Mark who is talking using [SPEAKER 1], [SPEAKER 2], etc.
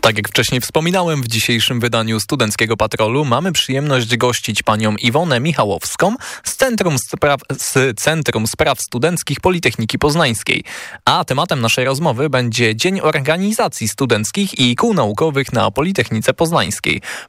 [SPEAKER 1] Tak jak wcześniej wspominałem, w dzisiejszym wydaniu Studenckiego Patrolu mamy przyjemność gościć panią Iwonę Michałowską z Centrum Spraw Studenckich Politechniki Poznańskiej. A tematem naszej rozmowy będzie Dzień Organizacji Studenckich i Kół Naukowych na Politechnice Poznańskiej.